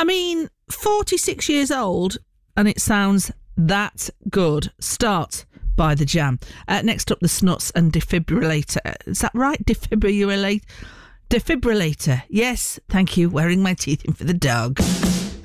I mean, 46 years old, and it sounds that good. Start by The Jam. Next up, The Snuts and Defibrillator. Is that right? Defibrillator. Yes, thank you. Wearing my teeth in for the dog.